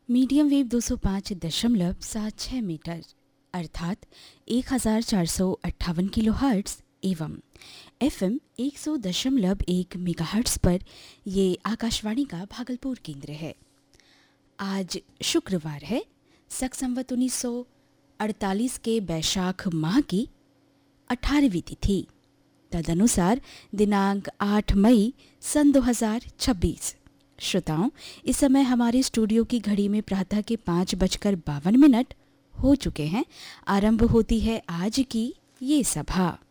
Medium wave 205.76 metre अर्थात 1458 kilohertz एवं FM 100.1 megahertz पर ये आकाशवाणी का भागलपुर केंद्र है। आज शुक्रवार है, शक संवत 1948 के बैशाख माह की 18वीं तिथि, तदनुसार दिनांक 8 मई सन 2026। श्रोताओं, इस समय हमारे स्टूडियो की घड़ी में प्रातः के 5:52 हो चुके हैं। आरंभ होती है आज की ये सभा।